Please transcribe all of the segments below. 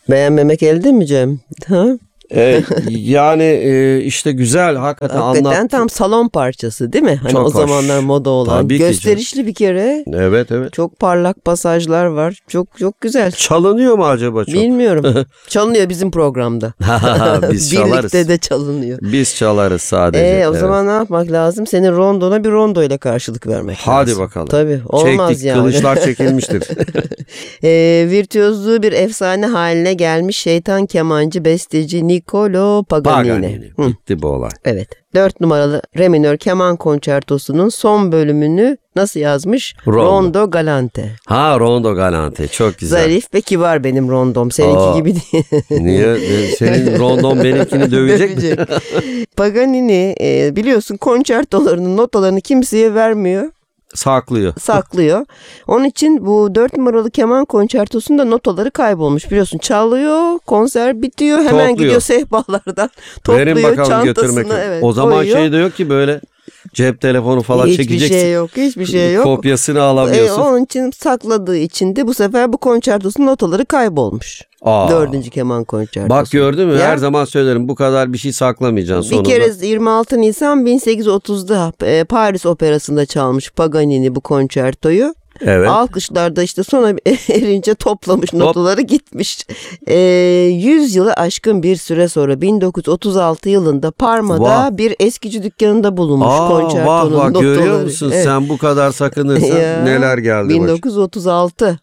Beğenmemek elde mi Cem? Ha? Yani işte güzel hakikaten Hakikaten tam salon parçası değil mi? Hani çok o hoş. zamanlar moda olan. Tabii ki Gösterişli bir kere. Evet. Çok parlak pasajlar var. Çok güzel. Çalınıyor mu acaba çok? Bilmiyorum. Çalınıyor bizim programda. Biz çalarız. Birlikte de çalınıyor. Biz çalarız sadece. O zaman ne yapmak lazım? Senin rondona bir rondo ile karşılık vermek lazım. Hadi bakalım. Tabii olmaz Çektik, yani. kılıçlar çekilmiştir. Virtüözlüğü bir efsane haline gelmiş şeytan kemancı besteci Niccolo Paganini. Bitti bu olay. Evet. 4 numaralı re minör keman konçertosunun son bölümünü nasıl yazmış? Rondo Galante. Rondo Galante. Çok güzel. Zarif ve kibar benim rondom. Seninki gibi değil. Niye? Senin rondon benimkini dövecek mi? Paganini biliyorsun konçertolarının notalarını kimseye vermiyor. Saklıyor. Onun için bu 4 numaralı keman konçertosunda notaları kaybolmuş. Biliyorsun çalıyor, konser bitiyor, hemen gidiyor sehpalardan topluyor, verin bakalım çantasına. Götürmek. Evet, o zaman koyuyor. Şey de yok ki böyle cep telefonu falan çekeceksin. Hiçbir şey yok. Kopyasını alamıyorsun. Onun için sakladığı için de bu sefer bu konçertosunun notaları kaybolmuş. 4. keman konçertosu. Bak gördün mü? Her zaman söylerim bu kadar bir şey saklamayacaksın sonunda. Bir kere 26 Nisan 1830'da Paris Operası'nda çalmış Paganini bu konçertoyu. Evet. Alkışlarda işte sona erince toplamış notaları gitmiş. 100 yılı aşkın bir süre sonra 1936 yılında Parma'da bir eskici dükkanında bulunmuş konçertonun notaları. Görüyor musun sen bu kadar sakınırsan neler geldi 1936.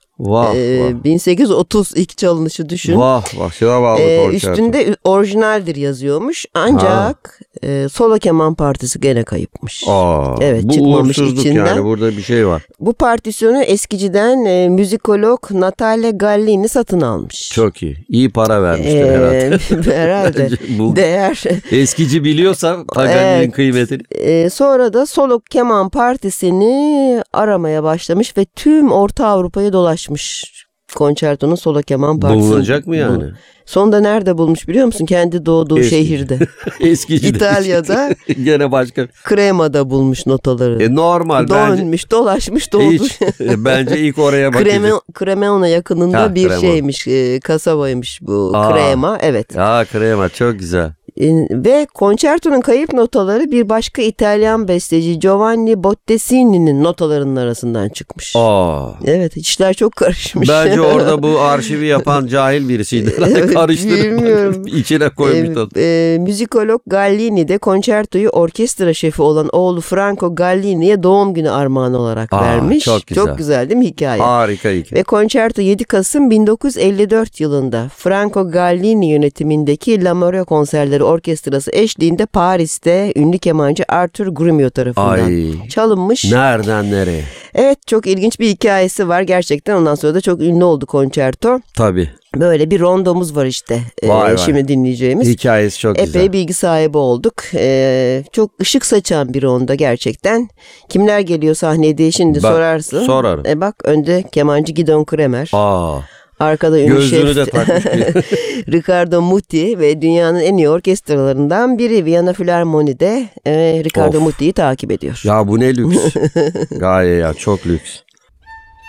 1830 ilk çalınışı düşün. Şuna bağlı konçerto. Üstünde orijinaldir yazıyormuş. Ancak solo keman partisi gene kayıpmış. Evet, bu çıkmamış uğursuzluk içinden. yani burada bir şey var. Bu partisyonu eskiciden müzikolog Natale Gallini satın almış. Çok iyi. İyi para vermiştir herhalde. Herhalde. Değer. Eskici biliyorsa Paganini'nin kıymetini. Sonra da solo keman partisini aramaya başlamış ve tüm Orta Avrupa'yı dolaşmış. Konçertonun solo keman partisi. Bulunacak mı yani? Sonunda nerede bulmuş biliyor musun? Kendi doğduğu şehirde. Eskici. İtalya'da. Gene başka. Crema'da bulmuş notaları. Normal. Dönmüş, dolaşmış, doldu. Bence ilk oraya bakacak. Cremona yakınında bir şeymiş. Kasabaymış bu Crema. Evet. Crema çok güzel. Ve konçertonun kayıp notaları bir başka İtalyan besteci Giovanni Bottesini'nin notalarının arasından çıkmış. Evet, işler çok karışmış. Bence orada bu arşivi yapan cahil birisiydi. Karıştırıp içine koymuş. Müzikolog Gallini de konçertoyu orkestra şefi olan oğlu Franco Gallini'ye doğum günü armağanı olarak vermiş. Çok güzel. Çok güzel değil mi hikaye? Harika hikaye. Ve konçerto 7 Kasım 1954 yılında Franco Gallini yönetimindeki La More konserleri orkestrası eşliğinde Paris'te ünlü kemancı Arthur Grumio tarafından çalınmış. Nereden nereye? Evet, çok ilginç bir hikayesi var gerçekten. Ondan sonra da çok ünlü oldu konçerto. Tabii. Böyle bir rondomuz var işte. Şimdi dinleyeceğimiz. Hikayesi çok güzel. Epey bilgi sahibi olduk. Çok ışık saçan bir rondo gerçekten. Kimler geliyor sahneye diye şimdi sorarsın. Sorarım. Bak önde kemancı Gidon Kremer. Arkada ünlü gözlüğünü de takmış. Ricardo Muti ve dünyanın en iyi orkestralarından biri Viyana Filarmoni'de Ricardo Muti'yi takip ediyor. Ya bu ne lüks. Gaye ya, çok lüks.